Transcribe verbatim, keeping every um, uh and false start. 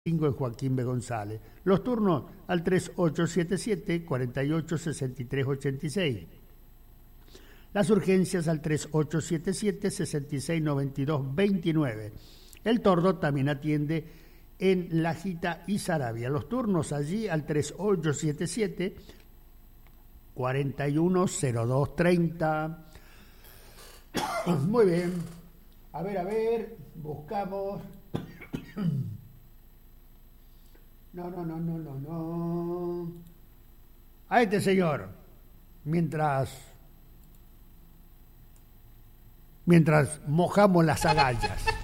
cinco en Joaquín B. González. Los turnos al tres ocho siete siete, cuatro ocho, seis tres ocho seis. Las urgencias al tres ocho siete siete, seis seis nueve dos dos nueve. El Tordo también atiende en Lajita y Saravia. Los turnos allí al tres ocho siete siete, cuatro uno cero dos tres cero. Muy bien. A ver, a ver, buscamos. No, no, no, no, no, no. A este señor, mientras, mientras mojamos las agallas.